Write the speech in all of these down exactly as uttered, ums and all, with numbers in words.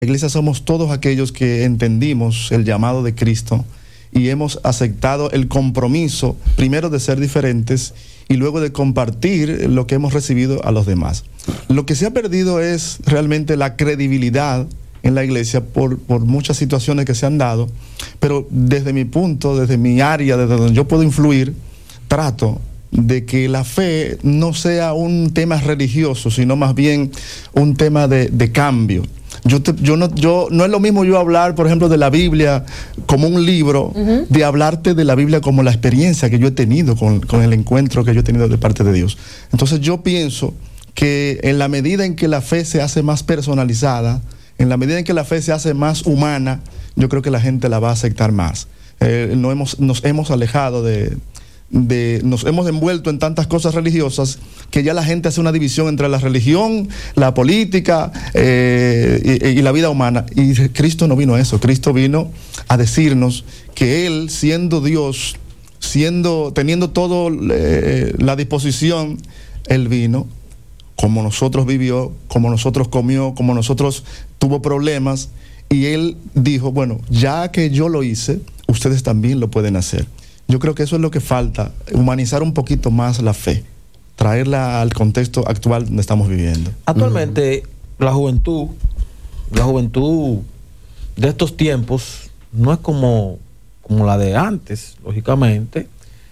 La iglesia somos todos aquellos que entendimos el llamado de Cristo y hemos aceptado el compromiso, primero de ser diferentes y luego de compartir lo que hemos recibido a los demás. Lo que se ha perdido es realmente la credibilidad en la iglesia por, por muchas situaciones que se han dado, pero desde mi punto, desde mi área, desde donde yo puedo influir, trato de que la fe no sea un tema religioso, sino más bien un tema de, de cambio. Yo, te, yo, no, yo no es lo mismo yo hablar, por ejemplo, de la Biblia como un libro, uh-huh, de hablarte de la Biblia como la experiencia que yo he tenido con, con el encuentro que yo he tenido de parte de Dios. Entonces yo pienso que en la medida en que la fe se hace más personalizada, en la medida en que la fe se hace más humana, yo creo que la gente la va a aceptar más. Eh, no hemos, nos hemos alejado de... De, nos hemos envuelto en tantas cosas religiosas que ya la gente hace una división entre la religión, la política eh, y, y la vida humana. Y Cristo no vino a eso. Cristo vino a decirnos que Él, siendo Dios, siendo, teniendo todo eh, la disposición, Él vino como nosotros vivió, como nosotros comió, como nosotros tuvo problemas. Y Él dijo, bueno, ya que yo lo hice, ustedes también lo pueden hacer. Yo creo que eso es lo que falta, humanizar un poquito más la fe, traerla al contexto actual donde estamos viviendo. Actualmente, uh-huh, la juventud, la juventud de estos tiempos no es como, como la de antes, lógicamente.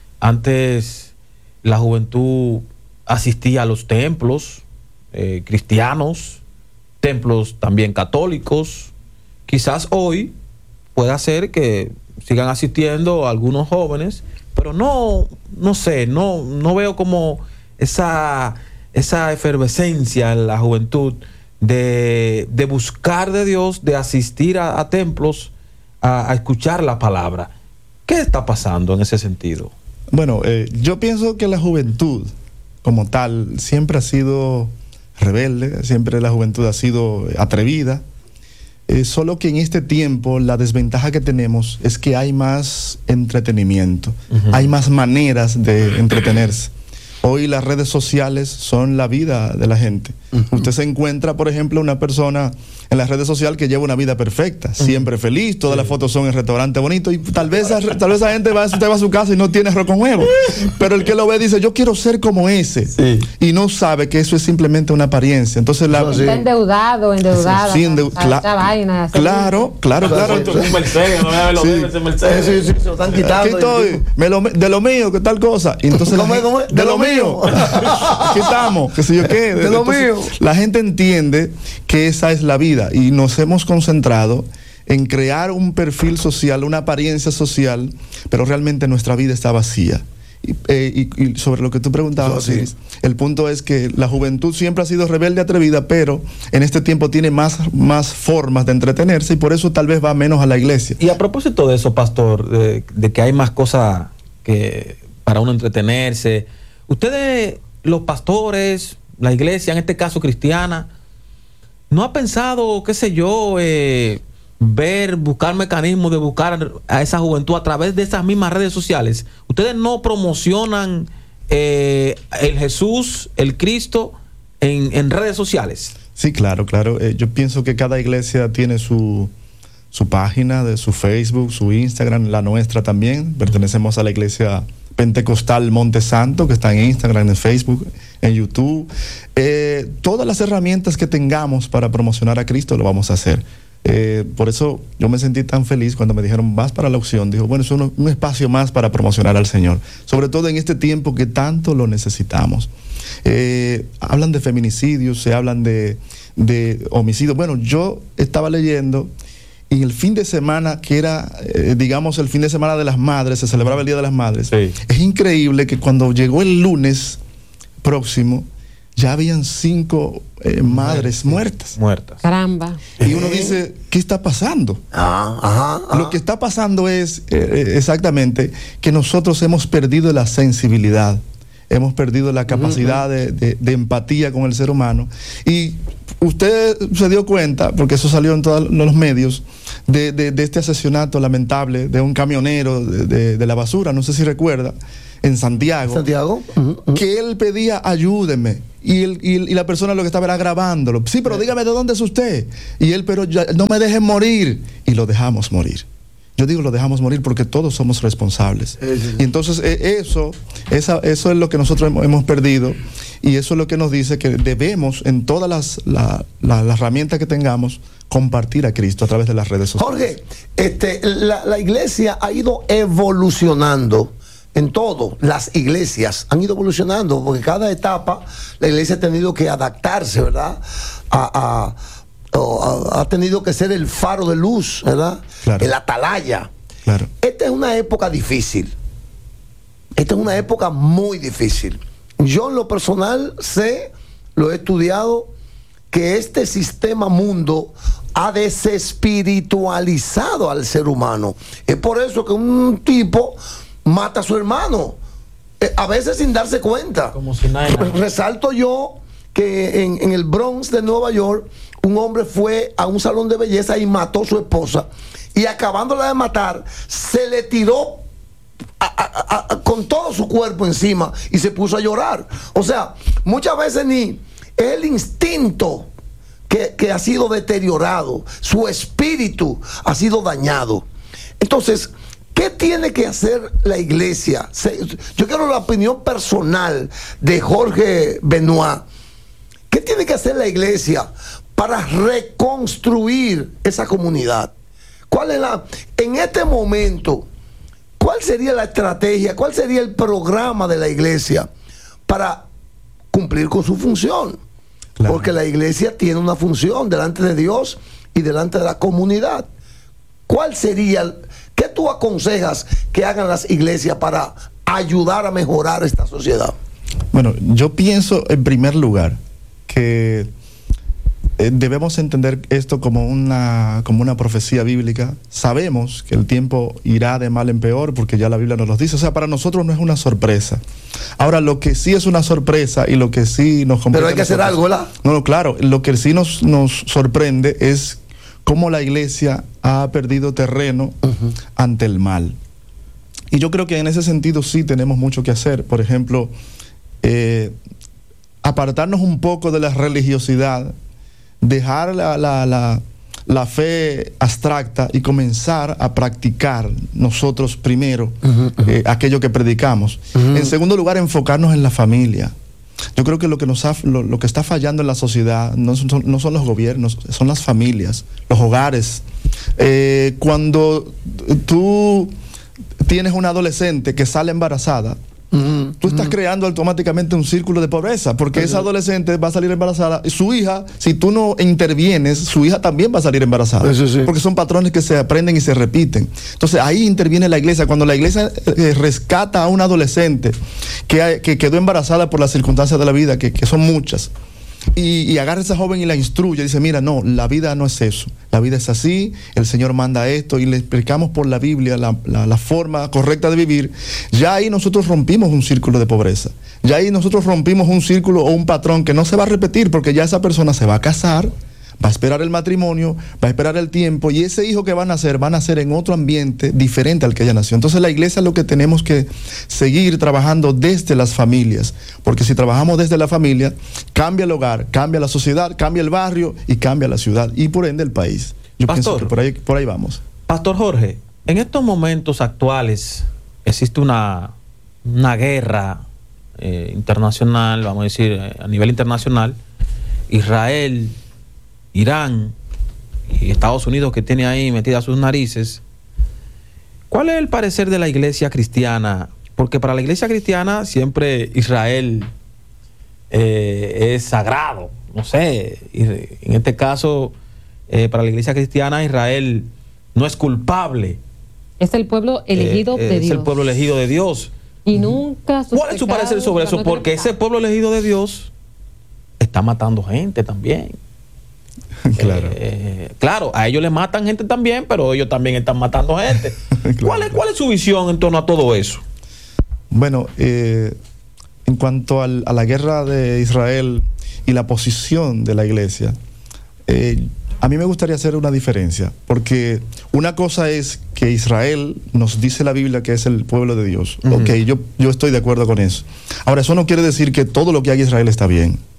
Antes la juventud asistía a los templos eh, cristianos, templos también católicos. Quizás hoy pueda ser que sigan asistiendo algunos jóvenes, pero no, no sé, no, no veo como esa, esa efervescencia en la juventud de, de buscar de Dios, de asistir a, a templos, a, a escuchar la palabra. ¿Qué está pasando en ese sentido? Bueno, eh, yo pienso que la juventud como tal siempre ha sido rebelde, siempre la juventud ha sido atrevida. Eh, solo que en este tiempo la desventaja que tenemos es que hay más entretenimiento, uh-huh, hay más maneras de entretenerse. Hoy las redes sociales son la vida de la gente. Uh-huh. Usted se encuentra, por ejemplo, una persona en las redes sociales que lleva una vida perfecta, uh-huh, siempre feliz, todas sí, las fotos son en restaurante bonito, y tal vez esa, tal vez esa gente va, usted va a su casa y no tiene arroz con huevo. Pero el que lo ve dice, yo quiero ser como ese. Sí. Y no sabe que eso es simplemente una apariencia. Entonces la, está endeudado, endeudado. Sí, endeu cla vaina, claro, claro, claro. Un Mercedes, no me lo sí, ese Mercedes. Sí, sí, sí, se lo están quitando. Aquí estoy, me lo, de lo mío, que tal cosa. Y entonces ¿Cómo es, cómo es? De, de lo mío. mío. Aquí estamos, qué sé yo qué. De, de lo mío. La gente entiende que esa es la vida y nos hemos concentrado en crear un perfil social, una apariencia social, pero realmente nuestra vida está vacía. Y, eh, y, y sobre lo que tú preguntabas, sí, sí, el punto es que la juventud siempre ha sido rebelde, atrevida, pero en este tiempo tiene más, más formas de entretenerse y por eso tal vez va menos a la iglesia. Y a propósito de eso, pastor, de, de que hay más cosas que para uno entretenerse, ustedes, los pastores, la iglesia, en este caso cristiana, ¿no ha pensado, qué sé yo, eh, ver, buscar mecanismos de buscar a esa juventud a través de esas mismas redes sociales? ¿Ustedes no promocionan eh, el Jesús, el Cristo, en, en redes sociales? Sí, claro, claro. Eh, yo pienso que cada iglesia tiene su, su página de su Facebook, su Instagram, la nuestra también. Pertenecemos a la iglesia Pentecostal Monte Santo, que está en Instagram, en Facebook, en YouTube. Eh, todas las herramientas que tengamos para promocionar a Cristo lo vamos a hacer. Eh, por eso yo me sentí tan feliz cuando me dijeron, vas para la opción. Dijo, bueno, es un, un espacio más para promocionar al Señor, sobre todo en este tiempo que tanto lo necesitamos. Eh, hablan de feminicidios, se hablan de, de homicidios. Bueno, yo estaba leyendo y el fin de semana, que era, eh, digamos, el fin de semana de las madres, se celebraba el Día de las Madres. Sí. Es increíble que cuando llegó el lunes próximo, ya habían cinco eh, madres muertas. Muertas. Caramba. Y uno dice, ¿qué está pasando? Ah, ajá, ajá. Lo que está pasando es eh, exactamente que nosotros hemos perdido la sensibilidad, hemos perdido la capacidad uh-huh. de, de, de empatía con el ser humano. Y usted se dio cuenta, porque eso salió en todos los medios, de, de, de este asesinato lamentable de un camionero de, de, de la basura, no sé si recuerda, en Santiago. Santiago. Uh-huh. Que él pedía, ayúdeme. Y, el, y, y la persona lo que estaba era grabándolo. Sí, pero dígame de dónde es usted. Y él, pero ya, no me dejen morir. Y lo dejamos morir. Yo digo, lo dejamos morir porque todos somos responsables. Sí, sí. Y entonces eh, eso, esa, eso es lo que nosotros hemos, hemos perdido, y eso es lo que nos dice que debemos, en todas las, la, la, las herramientas que tengamos, compartir a Cristo a través de las redes sociales. Jorge, este, la, la iglesia ha ido evolucionando. En todo, las iglesias han ido evolucionando, porque cada etapa la iglesia ha tenido que adaptarse, ¿verdad? A, a, a, ha tenido que ser el faro de luz, ¿verdad? Claro. El atalaya. Claro. Esta es una época difícil. Esta es una época muy difícil. Yo en lo personal sé, lo he estudiado, que este sistema mundo ha desespiritualizado al ser humano. Es por eso que un tipo mata a su hermano, eh, a veces sin darse cuenta. Como si nada. Resalto yo que en, en el Bronx de Nueva York, un hombre fue a un salón de belleza y mató a su esposa, y acabándola de matar, se le tiró a, a, a, con todo su cuerpo encima y se puso a llorar. O sea, muchas veces ni es el instinto que, que ha sido deteriorado, su espíritu ha sido dañado. Entonces, ¿qué tiene que hacer la iglesia? Yo quiero la opinión personal de Jorge Benoit. ¿Qué tiene que hacer la iglesia para reconstruir esa comunidad? ¿Cuál es la, en este momento, cuál sería la estrategia, cuál sería el programa de la iglesia para cumplir con su función? Claro. Porque la iglesia tiene una función delante de Dios y delante de la comunidad. ¿Cuál sería el ¿Qué tú aconsejas que hagan las iglesias para ayudar a mejorar esta sociedad? Bueno, yo pienso en primer lugar que eh, debemos entender esto como una, como una profecía bíblica. Sabemos que el tiempo irá de mal en peor porque ya la Biblia nos lo dice. O sea, para nosotros no es una sorpresa. Ahora, lo que sí es una sorpresa y lo que sí nos... Pero hay que hacer algo, ¿verdad? No, no, claro. Lo que sí nos, nos sorprende es cómo la iglesia ha perdido terreno uh-huh. ante el mal. Y yo creo que en ese sentido sí tenemos mucho que hacer. Por ejemplo, eh, apartarnos un poco de la religiosidad, dejar la, la, la, la fe abstracta y comenzar a practicar nosotros primero uh-huh, uh-huh. Eh, aquello que predicamos. Uh-huh. En segundo lugar, enfocarnos en la familia. Yo creo que lo que nos ha, lo, lo que está fallando en la sociedad no son, no son los gobiernos, son las familias, los hogares. Eh, cuando tú tienes una adolescente que sale embarazada, uh-huh, tú estás uh-huh. creando automáticamente un círculo de pobreza, porque uh-huh. esa adolescente va a salir embarazada y su hija, si tú no intervienes, su hija también va a salir embarazada. Eso sí. Porque son patrones que se aprenden y se repiten. Entonces ahí interviene la iglesia. Cuando la iglesia eh, rescata a una adolescente que, que quedó embarazada por las circunstancias de la vida, que, que son muchas, y, y agarra a esa joven y la instruye, dice, mira, no, la vida no es eso, la vida es así, el Señor manda esto, y le explicamos por la Biblia la, la, la forma correcta de vivir. Ya ahí nosotros rompimos un círculo de pobreza, ya ahí nosotros rompimos un círculo o un patrón que no se va a repetir, porque ya esa persona se va a casar, va a esperar el matrimonio, va a esperar el tiempo, y ese hijo que va a nacer, va a nacer en otro ambiente diferente al que ella nació. Entonces la iglesia, lo que tenemos que seguir trabajando desde las familias, porque si trabajamos desde la familia, cambia el hogar, cambia la sociedad, cambia el barrio y cambia la ciudad, y por ende el país. Yo Pastor, pienso que por ahí, por ahí vamos. Pastor Jorge, en estos momentos actuales existe una, una guerra eh, internacional, vamos a decir, eh, a nivel internacional. Israel, Irán y Estados Unidos, que tiene ahí metidas sus narices. ¿Cuál es el parecer de la iglesia cristiana? Porque para la iglesia cristiana siempre Israel eh, es sagrado. No sé, en este caso, eh, para la iglesia cristiana Israel no es culpable. Es el pueblo elegido eh, de es Dios. Es el pueblo elegido de Dios. Y nunca... ¿Cuál es su parecer sobre eso? Porque ese pueblo elegido de Dios está matando gente también. Claro. Eh, claro, a ellos les matan gente también, pero ellos también están matando gente. Claro, ¿Cuál es, ¿Cuál es su visión en torno a todo eso? Bueno, eh, en cuanto al, a la guerra de Israel y la posición de la iglesia, eh, a mí me gustaría hacer una diferencia, porque una cosa es que Israel, nos dice la Biblia que es el pueblo de Dios. Uh-huh. Ok, yo, yo estoy de acuerdo con eso. Ahora, eso no quiere decir que todo lo que haga Israel está bien.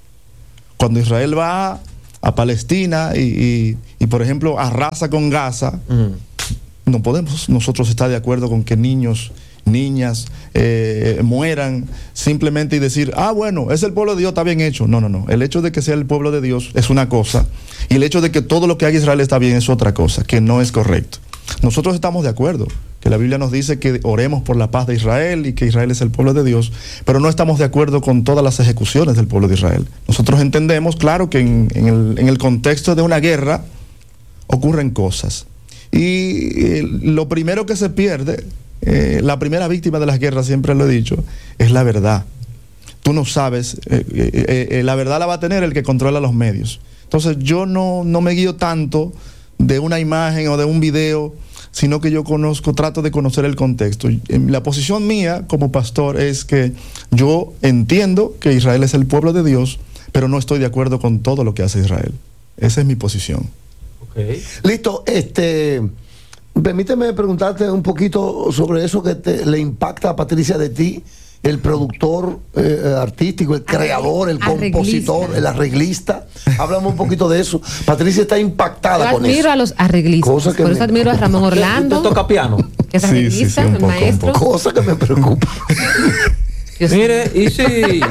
Cuando Israel va a Palestina y, y, y por ejemplo, arrasa con Gaza, uh-huh. no podemos nosotros estar de acuerdo con que niños, niñas eh, mueran simplemente y decir, ah, bueno, es el pueblo de Dios, está bien hecho. No, no, no. El hecho de que sea el pueblo de Dios es una cosa, y el hecho de que todo lo que haga Israel está bien es otra cosa, que no es correcto. Nosotros estamos de acuerdo, que la Biblia nos dice que oremos por la paz de Israel y que Israel es el pueblo de Dios, pero no estamos de acuerdo con todas las ejecuciones del pueblo de Israel. Nosotros entendemos, claro, que en, en, el, en el contexto de una guerra ocurren cosas. Y eh, lo primero que se pierde, eh, la primera víctima de las guerras, siempre lo he dicho, es la verdad. Tú no sabes, eh, eh, eh, la verdad la va a tener el que controla los medios. Entonces yo no, no me guío tanto de una imagen o de un video, sino que yo conozco, trato de conocer el contexto. La posición mía como pastor es que yo entiendo que Israel es el pueblo de Dios, pero no estoy de acuerdo con todo lo que hace Israel. Esa es mi posición. Okay. Listo, este, permíteme preguntarte un poquito sobre eso que te, le impacta a Patricia de ti, el productor eh, artístico, el creador, el compositor, arreglista. el arreglista. Háblame un poquito de eso. Patricia está impactada Yo con eso. admiro a los arreglistas. Cosa que Por me... eso admiro a Ramón Orlando. ¿Usted toca piano? Que es arreglista, sí, sí, sí, el maestro. Cosa que me preocupa. Mire, y si...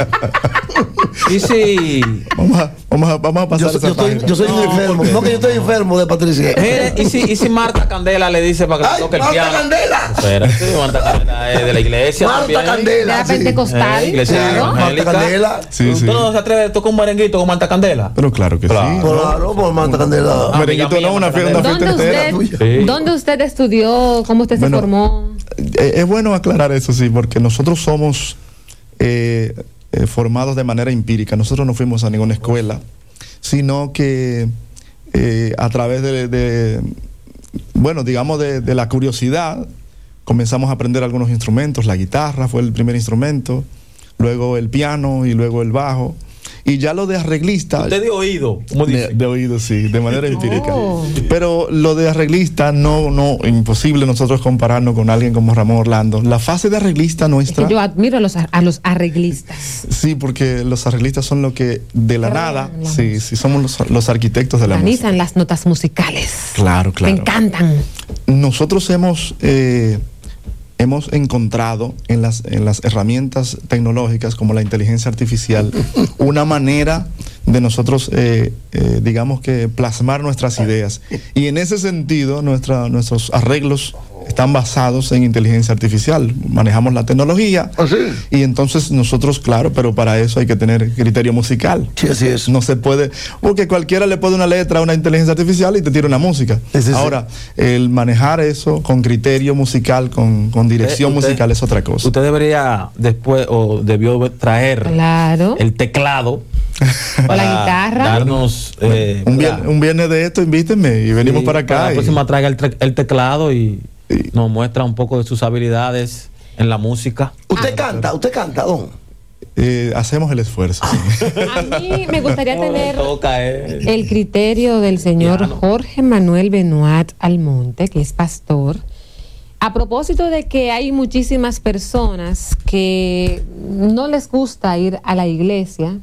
y si... Vamos a, vamos a, vamos a pasar Yo, esa yo, estoy, yo soy No, enfermo. porque- No, que yo estoy enfermo de Patricia. Mire, y si, y si Marta Candela le dice para que ¡Ay, toque el Marta piano. Candela! Espérate, Marta Candela es de la iglesia. Marta también. De Candela. la sí. pentecostal. Eh, iglesia claro. evangélica. Marta Candela. Sí, ¿Usted sí. no se atreve a tocar un merenguito con Marta Candela? Pero claro que Claro. sí. Claro, por Marta Candela. Ah, Merenguito amiga no, mía, una, Marta fie- una Candela. fiesta ¿Dónde entera. usted, Sí. ¿Dónde usted estudió? ¿Cómo usted Bueno, se formó? Eh, Es bueno aclarar eso, sí, porque nosotros somos eh, eh, formados de manera empírica. Nosotros no fuimos a ninguna escuela, sino que eh, a través de, de, bueno, digamos, de, de la curiosidad, comenzamos a aprender algunos instrumentos. La guitarra fue el primer instrumento, luego el piano y luego el bajo. Y ya lo de arreglista... Usted de oído, como De, dice. de oído, sí, de manera empírica. Oh. Pero lo de arreglista, no, no, imposible nosotros compararnos con alguien como Ramón Orlando. La fase de arreglista Es nuestra... que yo admiro a los, a los arreglistas. Sí, porque los arreglistas son lo que de la Crean nada, la sí, música. sí, somos los, los arquitectos de la música. Organizan las notas musicales. Claro, claro. Me encantan. Nosotros hemos, eh, hemos encontrado en las, en las herramientas tecnológicas como la inteligencia artificial una manera de nosotros, eh, eh, digamos que plasmar nuestras ideas. Y en ese sentido, nuestra, nuestros arreglos están basados en inteligencia artificial. Manejamos la tecnología. ¿Ah, sí? Y entonces nosotros, claro, pero para eso hay que tener criterio musical. Sí, así es. No se puede, porque cualquiera le pone una letra a una inteligencia artificial y te tira una música. Sí, sí, sí. Ahora, el manejar eso con criterio musical, con, con dirección Eh, usted- musical es otra cosa. Usted debería después, o debió traer Claro. el teclado. O la guitarra. Darnos. eh, un, ¿verdad? vier- un viernes de esto, invítenme y venimos Sí, para acá. La y- próxima traiga el, tre- el teclado y Sí. nos muestra un poco de sus habilidades en la música. Usted canta, usted canta, don. eh, hacemos el esfuerzo. sí. A mí me gustaría tener Toca, eh. el criterio del señor Piano. Jorge Manuel Benoit Almonte, que es pastor, a propósito de que hay muchísimas personas que no les gusta ir a la iglesia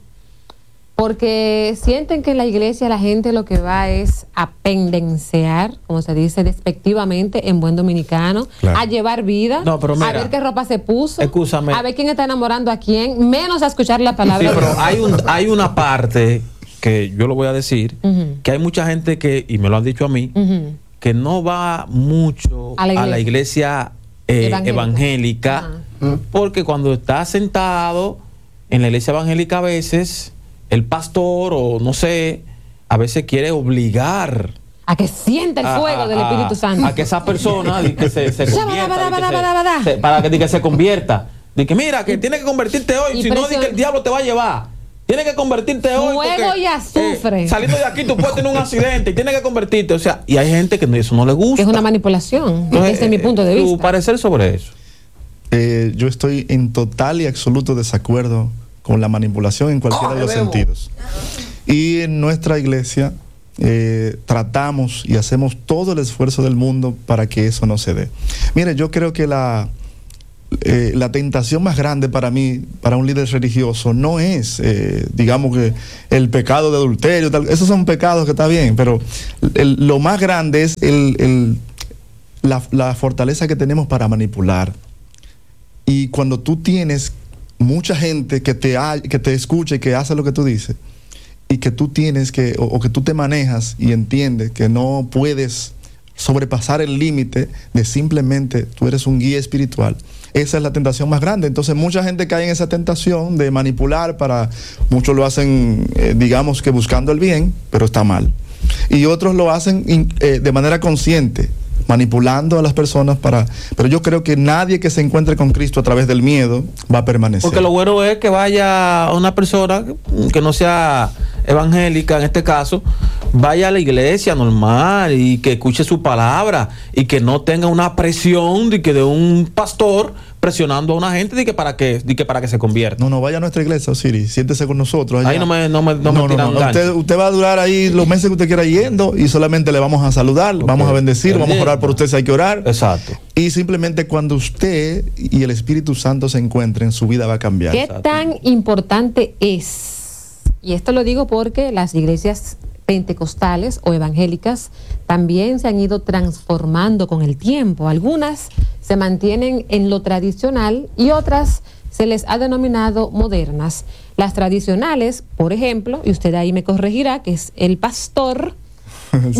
porque sienten que en la iglesia la gente lo que va es a pendenciar, como se dice despectivamente en buen dominicano, Claro. a llevar vida, No, pero mira, a ver qué ropa se puso, escúchame. a ver quién está enamorando a quién, menos a escuchar la palabra Sí, de pero Dios. hay, un, hay una parte que yo lo voy a decir, Ujú. que hay mucha gente que, y me lo han dicho a mí, Ujú. que no va mucho A a la la iglesia. iglesia, eh, Evangélica. evangélica, Ajá. porque cuando está sentado en la iglesia evangélica a veces, el pastor o no sé, a veces quiere obligar A que sienta el a- fuego a- del a- Espíritu Santo. a que esa persona di que se, se convierta, di que Shabadabadabadabada. se- se- para que, di que se convierta. De que mira, que tiene que convertirte hoy, y si no, di presión- que el diablo te va a llevar. Tiene que convertirte hoy. Fuego porque, y azufre. eh, saliendo de aquí tú puedes tener un accidente y tienes que convertirte. O sea, y hay gente que eso no le gusta. Que es una manipulación, Entonces, desde mi eh, punto de Tu vista. parecer sobre eso. Eh, yo estoy en total y absoluto desacuerdo con la manipulación en cualquiera de los ¡Coge, bebo! sentidos. Y en nuestra iglesia eh, tratamos y hacemos todo el esfuerzo del mundo para que eso no se dé. Mire, yo creo que la, eh, la tentación más grande para mí, para un líder religioso, no es, eh, digamos que el pecado de adulterio, tal, esos son pecados que está bien, pero el, lo más grande es el, el, la, la fortaleza que tenemos para manipular. Y cuando tú tienes mucha gente que te, ha, que te escucha y que hace lo que tú dices, y que tú tienes que, o, o que tú te manejas y entiendes que no puedes sobrepasar el límite de simplemente tú eres un guía espiritual, esa es la tentación más grande. Entonces mucha gente cae en esa tentación de manipular para, muchos lo hacen eh, digamos que buscando el bien, pero está mal, y otros lo hacen in, eh, de manera consciente, manipulando a las personas para... Pero yo creo que nadie que se encuentre con Cristo a través del miedo va a permanecer. Porque lo bueno es que vaya una persona que no sea evangélica, en este caso, vaya a la iglesia normal y que escuche su palabra y que no tenga una presión de que de un pastor presionando a una gente de que para que, de que para que se convierta. No, no, vaya a nuestra iglesia, Osiris, siéntese con nosotros allá. Ahí no me, no me, no no, me tiran no, no. Usted, usted va a durar ahí los meses que usted quiera yendo y solamente le vamos a saludar, okay, vamos a bendecir, Entiendo. vamos a orar por usted si hay que orar. Exacto. Y simplemente cuando usted y el Espíritu Santo se encuentren, su vida va a cambiar. ¿Qué Exacto. tan importante es? Y esto lo digo porque las iglesias pentecostales o evangélicas también se han ido transformando con el tiempo. Algunas se mantienen en lo tradicional y otras se les ha denominado modernas. Las tradicionales, por ejemplo, y usted ahí me corregirá, que es el pastor, sí.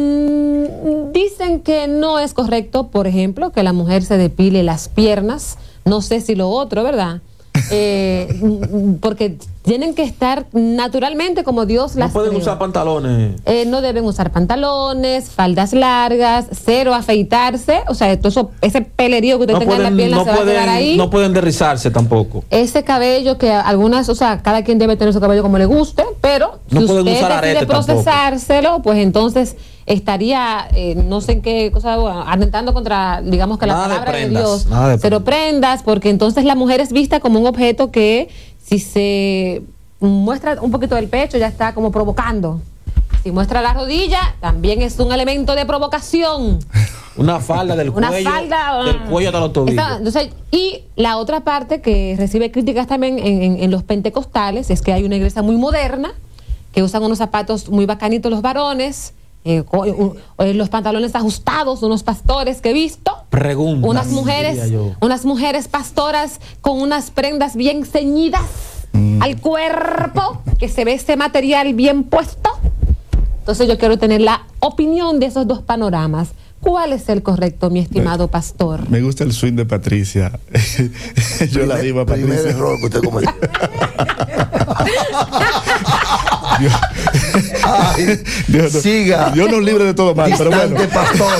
mmm, dicen que no es correcto, por ejemplo, que la mujer se depile las piernas. No sé si lo otro, ¿verdad? Eh, porque tienen que estar naturalmente como Dios las No pueden creó. usar pantalones. Eh, no deben usar pantalones, faldas largas, cero afeitarse. O sea, todo eso, ese pelerío que usted No tenga pueden, en la pierna no se va a pueden, quedar ahí. no pueden derrizarse tampoco. Ese cabello que algunas, o sea, cada quien debe tener su cabello como le guste, pero No si pueden usted usar decide arete procesárselo, tampoco. Pues entonces estaría, eh, no sé en qué cosa, bueno, atentando contra, digamos que Nada la palabra de, prendas, Dios. nada de Pero prendas, porque entonces la mujer es vista como un objeto que si se muestra un poquito del pecho ya está como provocando. Si muestra la rodilla, también es un elemento de provocación. Una falda del Una cuello, falda, del cuello hasta los tobillos. Esta, entonces, y la otra parte que recibe críticas también en, en, en los pentecostales es que hay una iglesia muy moderna, que usan unos zapatos muy bacanitos los varones, eh, co- uh, uh, los pantalones ajustados, unos pastores que he visto. Pregunta. Unas mujeres, unas mujeres pastoras con unas prendas bien ceñidas mm. al cuerpo, que se ve ese material bien puesto. Entonces yo quiero tener la opinión de esos dos panoramas. ¿Cuál es el correcto, mi estimado me, pastor? Me gusta el swing de Patricia. Yo primer, la digo a Patricia. Primer error que usted cometió. Dios, Ay, Dios, no, siga. Dios nos libre de todo mal, pero bueno. pastor.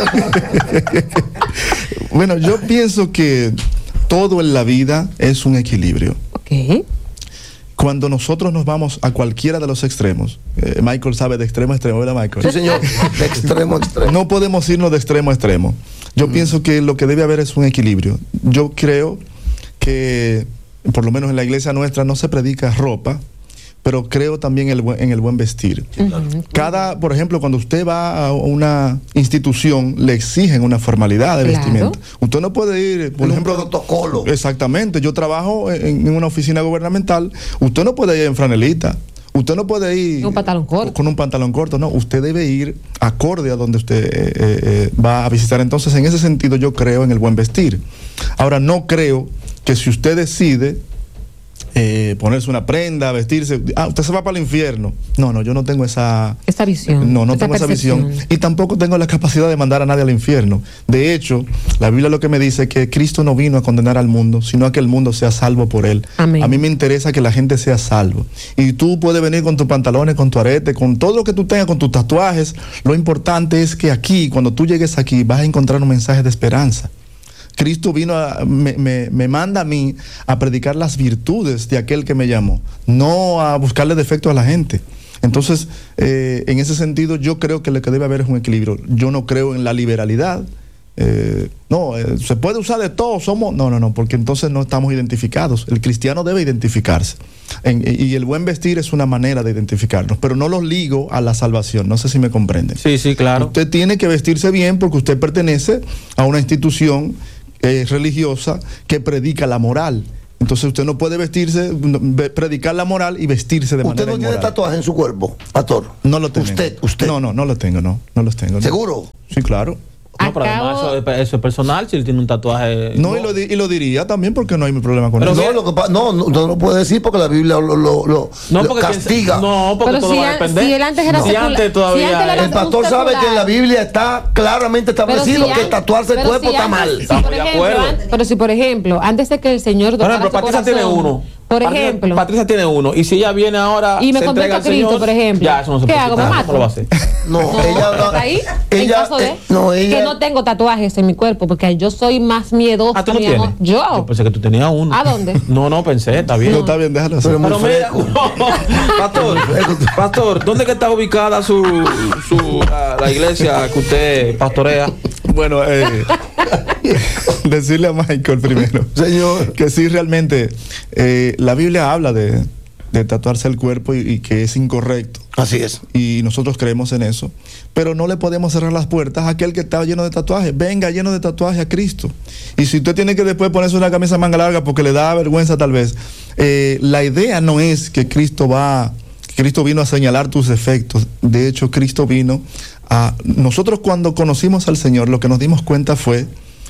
Bueno, yo pienso que todo en la vida es un equilibrio. Ok. Cuando nosotros nos vamos a cualquiera de los extremos, eh, Michael sabe de extremo a extremo, ¿verdad, Michael? Sí, señor. De extremo a extremo. No podemos irnos de extremo a extremo. Yo mm. pienso que lo que debe haber es un equilibrio. Yo creo que, por lo menos en la iglesia nuestra, no se predica ropa, pero creo también el buen, en el buen vestir. Uh-huh. Cada, por ejemplo, cuando usted va a una institución, le exigen una formalidad de claro. vestimenta. Usted no puede ir, por en ejemplo... un protocolo. Exactamente. Yo trabajo en, en una oficina gubernamental. Usted no puede ir en franelita. Usted no puede ir... Un pantalón corto. Con un pantalón corto, no. Usted debe ir acorde a donde usted eh, eh, va a visitar. Entonces, en ese sentido, yo creo en el buen vestir. Ahora, no creo que si usted decide... Eh, ponerse una prenda, vestirse, ah, usted se va para el infierno. No, no, yo no tengo esa esa visión. No, no esa tengo percepción. esa visión y tampoco tengo la capacidad de mandar a nadie al infierno. De hecho, la Biblia lo que me dice es que Cristo no vino a condenar al mundo, sino a que el mundo sea salvo por él. Amén. A mí me interesa que la gente sea salvo. Y tú puedes venir con tus pantalones, con tu arete, con todo lo que tú tengas, con tus tatuajes. Lo importante es que aquí, cuando tú llegues aquí, vas a encontrar un mensaje de esperanza. Cristo vino a, me, me, me manda a mí a predicar las virtudes de aquel que me llamó, no a buscarle defectos a la gente. Entonces, eh, en ese sentido, yo creo que lo que debe haber es un equilibrio. Yo no creo en la liberalidad. Eh, no, eh, se puede usar de todo, somos... No, no, no, porque entonces no estamos identificados. El cristiano debe identificarse. En, y el buen vestir es una manera de identificarnos, pero no los ligo a la salvación. No sé si me comprenden. Sí, sí, claro. Usted tiene que vestirse bien porque usted pertenece a una institución eh, religiosa que predica la moral. Entonces usted no puede vestirse, predicar la moral y vestirse de ¿Usted manera no inmoral. tiene tatuaje en su cuerpo, pastor? No lo tengo. ¿Usted? ¿Usted? No, no, no lo tengo, no, no los tengo. No. ¿Seguro? Sí, claro. No, pero además Acabo- eso, es- eso es personal, si él tiene un tatuaje. No, y lo, di- y lo diría también porque no hay problema con Pero eso. No, lo que pa- no, no, no lo puede decir porque la Biblia lo, lo, lo- No, lo porque castiga. No, porque Pero todo si va a an- depender. si él antes era Si secular- antes si todavía. antes era El pastor sabe que en la Biblia está claramente establecido si que an- tatuarse el pero cuerpo si está antes- mal. si Estamos por de ejemplo, acuerdo. an- pero si por ejemplo, antes de que el Señor Por tocara ejemplo, su Patricia corazón, tiene uno. por Patricia- ejemplo, Patricia tiene uno. Y si ella viene ahora. y me se entrega convierto a al Cristo, Señor, por ejemplo, Ya, eso no se ¿qué puede hago? ¿Me quitar, mato? ¿cómo lo va a hacer? No, No, ella, ¿está ahí? En ella, caso de eh, no, ella, que no tengo tatuajes en mi cuerpo, porque yo soy más miedosa. Ah, ¿tú no mi tienes? amor. Yo. Yo pensé que tú tenías uno. ¿A dónde? No, no, pensé, está bien. No, está bien, déjalo así. Pero muy Pero mira, fresco. pastor, pastor, ¿dónde que está ubicada su, su la, la iglesia que usted pastorea? Bueno, eh, decirle a Michael primero Señor. que sí, realmente eh, la Biblia habla de, de tatuarse el cuerpo y, y que es incorrecto. Así es. Y nosotros creemos en eso. Pero no le podemos cerrar las puertas a aquel que está lleno de tatuajes. Venga lleno de tatuajes a Cristo. Y si usted tiene que después ponerse una camisa manga larga porque le da vergüenza tal vez, eh, la idea no es que Cristo va, que Cristo vino a señalar tus defectos. De hecho, Cristo vino a... Nosotros cuando conocimos al Señor, lo que nos dimos cuenta fue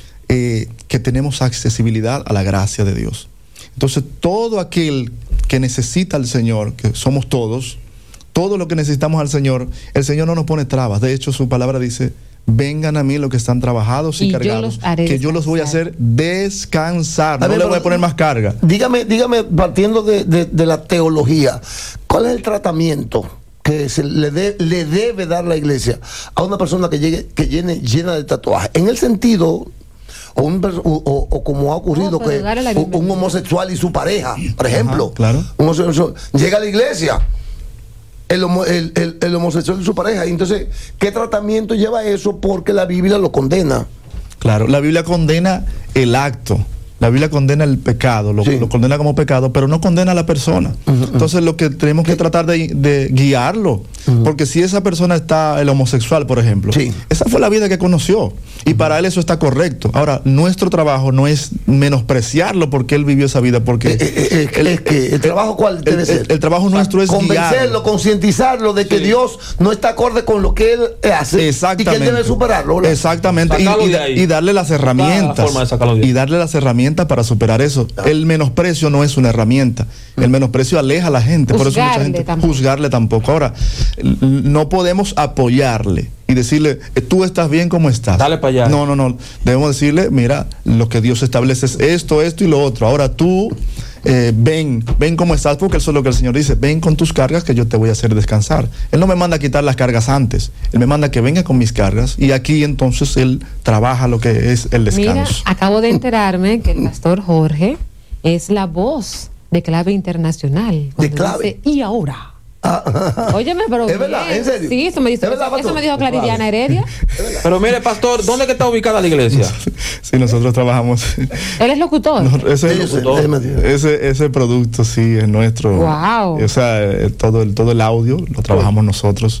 eh, que tenemos accesibilidad a la gracia de Dios. Entonces, todo aquel que necesita al Señor, que somos todos, todo lo que necesitamos al Señor, el Señor no nos pone trabas. De hecho, su palabra dice, vengan a mí los que están trabajados y, Y yo cargados, los haré que yo los voy a descansar. hacer descansar. A No ver, le voy pero- a poner más carga. Dígame, dígame, partiendo de, de- de la teología, ¿cuál es el tratamiento que se le, de- le debe dar la iglesia a una persona que llegue, que llene llena de tatuajes? En el sentido, o, un pers- o- o- o como ha ocurrido No, pero que darle la un, un bienvenida. homosexual y su pareja, por ejemplo, claro. un homosexual llega a la iglesia. El, homo- el- el- el homosexual y su pareja. Entonces, ¿qué tratamiento lleva eso? Porque la Biblia lo condena. Claro, la Biblia condena el acto. La Biblia condena el pecado, lo, Sí. lo condena como pecado, pero no condena a la persona. Entonces lo que tenemos que tratar de, de guiarlo, porque si esa persona está, el homosexual, por ejemplo, Sí. esa fue la vida que conoció y para él eso está correcto. Ahora, nuestro trabajo no es menospreciarlo porque él vivió esa vida, porque Eh, eh, eh, el, es que el trabajo cuál debe el- ser. el- el trabajo nuestro es convencerlo, guiarlo. concientizarlo de que Sí. Dios no está acorde con lo que él hace y que Exactamente. él debe superarlo. ¿verdad? Exactamente. Y, Sacarlo y de da- ahí. y darle las herramientas. forma de sacarlo de ahí. Y darle las herramientas para superar eso. El menosprecio no es una herramienta. El menosprecio aleja a la gente. Por eso mucha Juzgarle gente tampoco. juzgarle tampoco. Ahora, l- no podemos apoyarle y decirle, eh, tú estás bien como estás. Dale para allá. No, no, no. Debemos decirle, mira, lo que Dios establece es esto, esto y lo otro. Ahora tú eh, ven, ven cómo estás, porque eso es lo que el Señor dice, ven con tus cargas que yo te voy a hacer descansar. Él no me manda a quitar las cargas antes, Él me manda que venga con mis cargas y aquí entonces Él trabaja lo que es el Mira, descanso. acabo de enterarme que el pastor Jorge es la voz de Clave Internacional. cuando Clave. dice, y ahora. Óyeme, pero ¿Es verdad? bien. ¿En serio? Sí, eso me dijo, ¿Es verdad, eso, pastor? me dijo Claridiana Heredia. Pero mire, pastor, ¿dónde que está ubicada la iglesia? Sí, nosotros trabajamos. Él es locutor. No, ese, Sí, yo sé, locutor. déjeme decir. ese, ese producto sí es nuestro. Wow. O sea, eh, todo el, todo el audio lo trabajamos nosotros.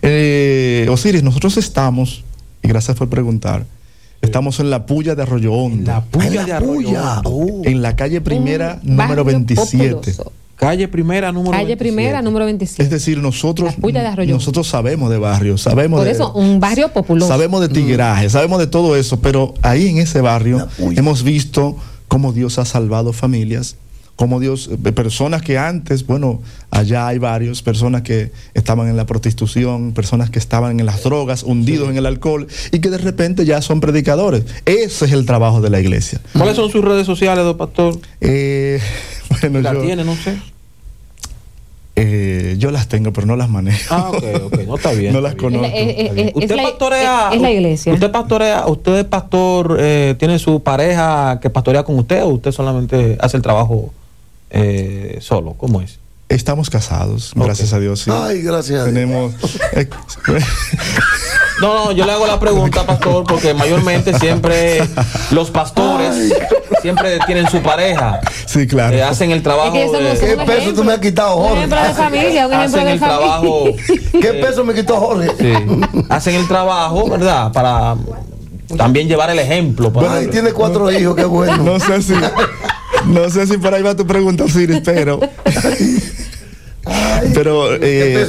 Eh, Osiris, nosotros estamos, y gracias por preguntar, estamos en la Puya de Arroyo Hondo, La puya Ay, de la Arroyo puya. Hondo. Oh. en la calle Primera, Un número barrio veintisiete. populoso. Calle Primera, número Calle veintisiete. Primera, número Es veintisiete. decir, nosotros, La Puya de Arroyo Hondo. nosotros sabemos de barrio, sabemos Por de, eso, un barrio populoso. sabemos de tigraje, sabemos de todo eso, pero ahí en ese barrio La Puya. hemos visto cómo Dios ha salvado familias, cómo Dios, eh, personas que antes, bueno, allá hay varios, personas que estaban en la prostitución, personas que estaban en las drogas, hundidos en el alcohol y que de repente ya son predicadores. Ese es el trabajo de la iglesia. ¿Cuáles son sus redes sociales, don pastor? Eh, bueno, ¿La yo, tiene? No sé. eh, yo las tengo, pero no las manejo. Ah, ok, ok. No está bien. No está las bien. conozco. Es, es- es- es Usted la, pastorea. es la iglesia. Usted pastorea. Usted es pastor. Eh, ¿Tiene su pareja que pastorea con usted o usted solamente hace el trabajo eh, solo? ¿Cómo es? Estamos casados, Ok. gracias a Dios. Sí. Ay, gracias a Dios. Tenemos. eh, No, no, yo le hago la pregunta, pastor, porque mayormente siempre los pastores siempre tienen su pareja. sí, claro. Eh, hacen el trabajo. Es que somos- de- ¿Qué un peso ejemplo. tú me has quitado, Un Jorge? ejemplo de familia, un ejemplo hacen de el familia. trabajo. ¿Qué eh, peso me quitó Jorge? Sí, hacen el trabajo, ¿verdad? Para también llevar el ejemplo. Para Bueno, y tiene cuatro no, hijos, qué bueno. No sé si, no sé si por ahí va tu pregunta, Osiris, pero... Ay, Pero eh,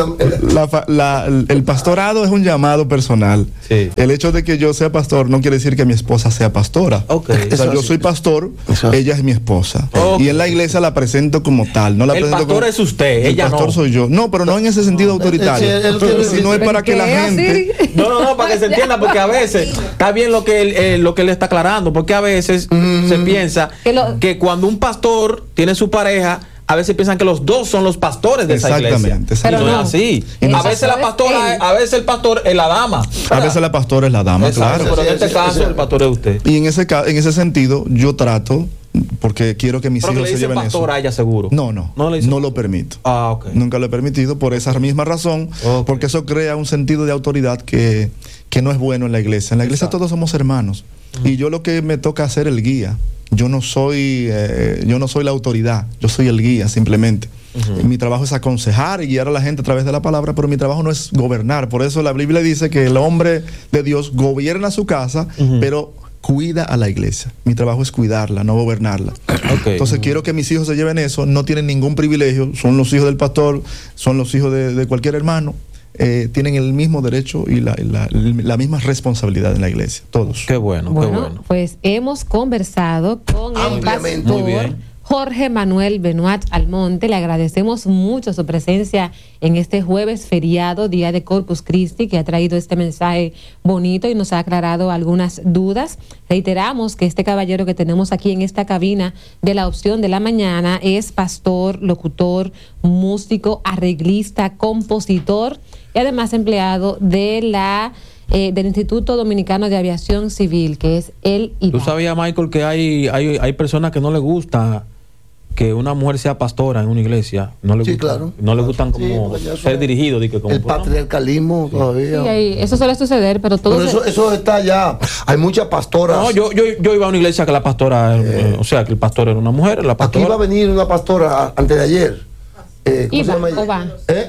la, la, el pastorado es un llamado personal. Sí. El hecho de que yo sea pastor no quiere decir que mi esposa sea pastora. Okay. O sea, yo soy pastor, ella es mi esposa. Okay. Y en la iglesia la presento como tal. No la el presento pastor como, es usted, el ella pastor no. soy yo. No, pero no en ese sentido autoritario. El, el, el, el, sino es para que la gente... No, no, no, para que se entienda, porque a veces está bien lo que él, eh, lo que él está aclarando, porque a veces mm. se piensa que, lo, que cuando un pastor tiene su pareja, a veces piensan que los dos son los pastores de esa iglesia. Exactamente. Pero no es así. A Eso veces la pastora, a veces el pastor es la dama. A veces la pastora es la dama, Exacto, claro. pero en este caso el pastor es usted. Y en ese en ese sentido yo trato, porque quiero que mis pero hijos que le se lleven pastor eso. a ella seguro. No, no, no, le no lo permito. Ah, okay. Nunca lo he permitido por esa misma razón, Okay. porque eso crea un sentido de autoridad que, que no es bueno en la iglesia. En la iglesia Exacto. Todos somos hermanos. Uh-huh. Y yo lo que me toca hacer el guía. Yo no soy, eh, yo no soy la autoridad, yo soy el guía simplemente. Uh-huh. Mi trabajo es aconsejar y guiar a la gente a través de la palabra, pero mi trabajo no es gobernar. Por eso la Biblia dice que el hombre de Dios gobierna su casa, uh-huh. pero cuida a la iglesia. Mi trabajo es cuidarla, no gobernarla. Okay. Entonces uh-huh. quiero que mis hijos se lleven eso, no tienen ningún privilegio, son los hijos del pastor, son los hijos de, de cualquier hermano. Eh, tienen el mismo derecho y la, la, la misma responsabilidad en la iglesia, todos. Qué bueno, bueno, qué bueno. Pues hemos conversado con el pastor Jorge Manuel Benoit Almonte. Le agradecemos mucho su presencia en este jueves feriado, día de Corpus Christi, que ha traído este mensaje bonito y nos ha aclarado algunas dudas. Reiteramos que este caballero que tenemos aquí en esta cabina de La Opción de la Mañana es pastor, locutor, músico, arreglista, compositor y además empleado de la eh, del Instituto Dominicano de Aviación Civil, que es el I D A. ¿Tú sabías, Michael, que hay, hay, hay personas que no les gusta que una mujer sea pastora en una iglesia? No le sí, gustan, claro. no le gustan como sí, ser dirigido. De que como, el patriarcalismo sí. todavía. Sí, ahí, eso suele suceder, pero todo pero eso, se... eso está ya. Hay muchas pastoras. No, yo, yo, yo iba a una iglesia que la pastora, eh, eh, o sea, que el pastor era una mujer. La pastora. Aquí iba a venir una pastora antes de ayer. Eh, ¿Cómo Iba, se llama ella? ¿o va? ¿Eh?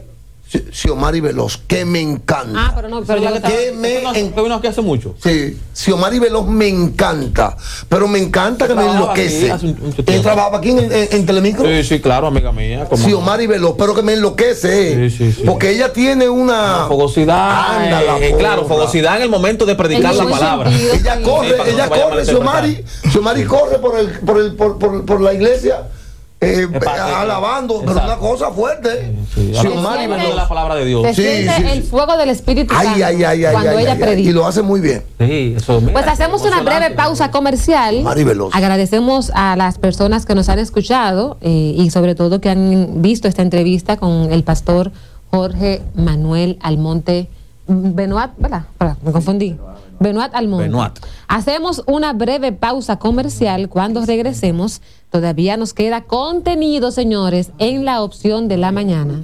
Xiomari Veloz, que me encanta. Ah, pero no, pero yo que que me no, en... vino aquí hace mucho. Sí, Xiomari Veloz me encanta, pero me encanta que me enloquece. Ella trabajaba aquí en, en, en Telemicro. Sí, sí, claro, amiga mía. Xiomari no? Veloz, pero que me enloquece. Sí, sí, sí. Porque ella tiene una, una fogosidad. Anda, la eh, claro, fogosidad en el momento de predicar la palabra. Sentido, ella corre, sí, ella corre, Xiomari, Xiomari corre por el, por el, por, por, por la iglesia. Eh, alabando, pero una cosa fuerte. Sí, sí. Xiomari Veloz de la palabra de Dios. Se sí, siente sí, el sí. fuego del Espíritu Santo ay, ay, ay, cuando ay, ella ay, predica. Y lo hace muy bien. Sí, eso, mira, pues hacemos una breve pausa comercial. Agradecemos a las personas que nos han escuchado eh, y sobre todo que han visto esta entrevista con el pastor Jorge Manuel Almonte Benoit, ¿verdad? Me confundí. Benoit Almonte. Benoit. Hacemos una breve pausa comercial. Cuando regresemos, todavía nos queda contenido, señores, en La Opción de la Mañana.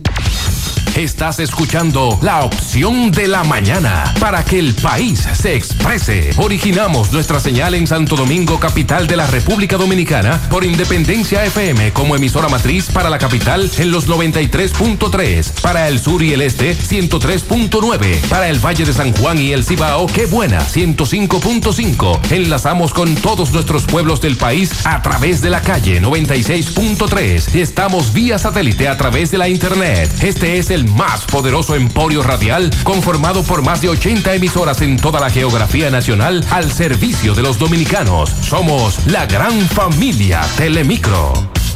Estás escuchando La Opción de la Mañana para que el país se exprese. Originamos nuestra señal en Santo Domingo, capital de la República Dominicana, por Independencia F M como emisora matriz para la capital en los noventa y tres punto tres, para el sur y el este ciento tres punto nueve, para el Valle de San Juan y el Cibao, Qué Buena ciento cinco punto cinco. Enlazamos con todos nuestros pueblos del país a través de la calle noventa y seis punto tres y estamos vía satélite a través de la internet. Este es el más poderoso emporio radial conformado por más de ochenta emisoras en toda la geografía nacional al servicio de los dominicanos. Somos la gran familia Telemicro.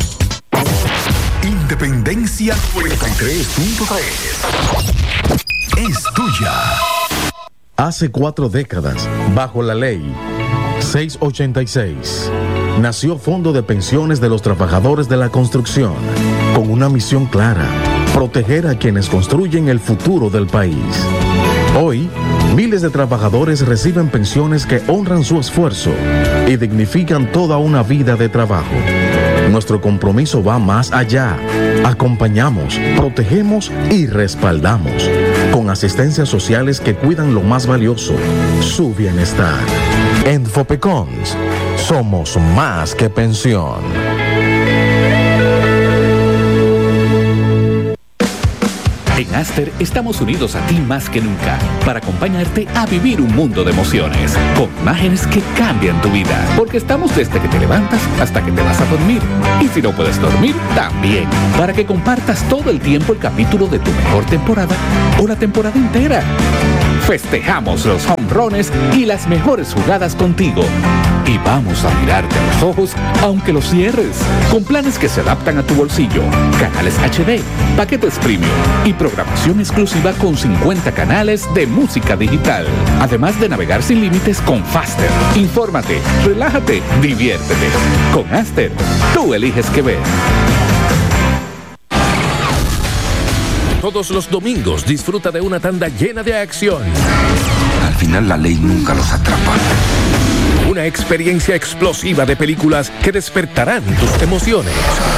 Independencia noventa y tres punto tres es tuya. Hace cuatro décadas, bajo la ley seiscientos ochenta y seis, nació Fondo de Pensiones de los Trabajadores de la Construcción, con una misión clara: proteger a quienes construyen el futuro del país. Hoy, miles de trabajadores reciben pensiones que honran su esfuerzo y dignifican toda una vida de trabajo. Nuestro compromiso va más allá. Acompañamos, protegemos y respaldamos, con asistencias sociales que cuidan lo más valioso, su bienestar. En Fopecons, somos más que pensión. En Aster estamos unidos a ti más que nunca para acompañarte a vivir un mundo de emociones, con imágenes que cambian tu vida, porque estamos desde que te levantas hasta que te vas a dormir. Y si no puedes dormir, también, para que compartas todo el tiempo el capítulo de tu mejor temporada o la temporada entera. Festejamos los jonrones y las mejores jugadas contigo. Y vamos a mirarte a los ojos aunque los cierres, con planes que se adaptan a tu bolsillo, canales H D, paquetes premium y programación exclusiva con cincuenta canales de música digital. Además de navegar sin límites con Faster. Infórmate, relájate, diviértete. Con Aster, tú eliges qué ver. Todos los domingos disfruta de una tanda llena de acción. Al final la ley nunca los atrapa. Una experiencia explosiva de películas que despertarán tus emociones.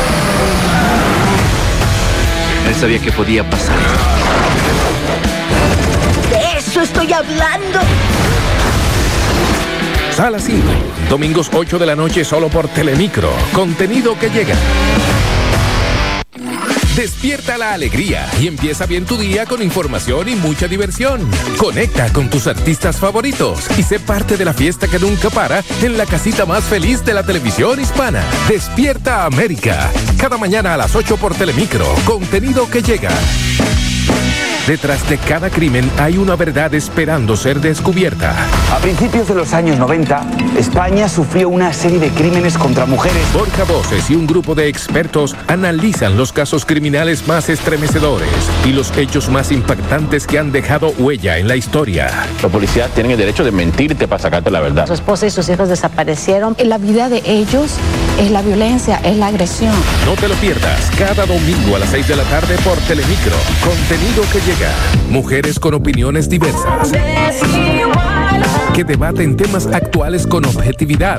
Él sabía que podía pasar. ¡De eso estoy hablando! Sala cinco, domingos ocho de la noche solo por Telemicro. Contenido que llega. Despierta la alegría y empieza bien tu día con información y mucha diversión. Conecta con tus artistas favoritos y sé parte de la fiesta que nunca para en la casita más feliz de la televisión hispana. Despierta América. Cada mañana a las ocho por Telemicro. Contenido que llega. Detrás de cada crimen hay una verdad esperando ser descubierta. A principios de los años noventa, España sufrió una serie de crímenes contra mujeres. Borja Voces y un grupo de expertos analizan los casos criminales más estremecedores y los hechos más impactantes que han dejado huella en la historia. Los policías tienen el derecho de mentirte para sacarte la verdad. Su esposa y sus hijos desaparecieron. La vida de ellos es la violencia, es la agresión. No te lo pierdas, cada domingo a las seis de la tarde por Telemicro. Contenido que llega. Mujeres con opiniones diversas que debaten temas actuales con objetividad.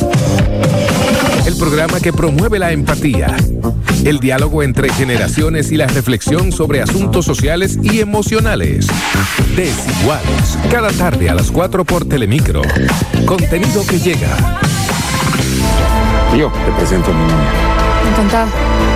El programa que promueve la empatía, el diálogo entre generaciones y la reflexión sobre asuntos sociales y emocionales. Desiguales, cada tarde a las cuatro por Telemicro. Contenido que llega. Yo te presento a mi niña. Encantada.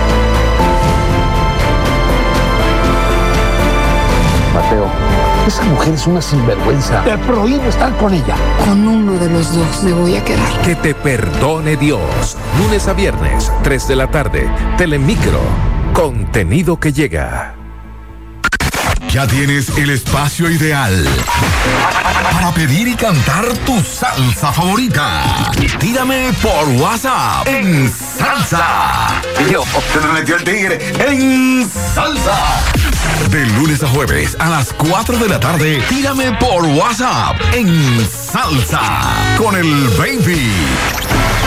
Mateo, esa mujer es una sinvergüenza. Te prohíbo estar con ella. Con uno de los dos me voy a quedar. Que te perdone Dios. Lunes a viernes, tres de la tarde. Telemicro. Contenido que llega. Ya tienes el espacio ideal para pedir y cantar tu salsa favorita. Tírame por WhatsApp en salsa. Yo, se me metió el tigre en salsa. De lunes a jueves a las cuatro de la tarde, tírame por WhatsApp en salsa con el baby.